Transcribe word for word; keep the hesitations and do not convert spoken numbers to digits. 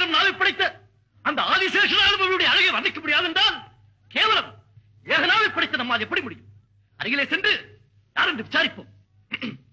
ஆயிரம் நாளை படைத்த அந்த ஆதிசேஷனாலுடைய அழகை வர்ணிக்க முடியாது என்றால் கேவலம் ஏகனாவை படைத்த நம்மால் எப்படி முடியும்? அருகிலே சென்று யார் என்று விசாரிப்போம்.